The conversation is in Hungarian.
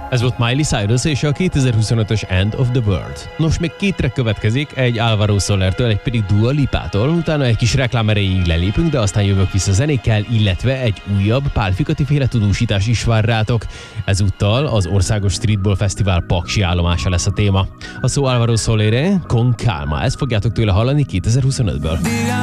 Ez volt Miley Cyrus és a 2025-ös End of the World. Nos, még 2 track következik, egy Alvaro Solertől, egy pedig Dua Lipától, utána egy kis reklám erejéig lelépünk, de aztán jövök vissza zenékkel, illetve egy újabb Pál Fikati féle tudósítás is vár rátok. Ezúttal az Országos Streetball Fesztivál paksi állomása lesz a téma. A szó Alvaro Soler, Con Calma, ezt fogjátok tőle hallani 2025-ből.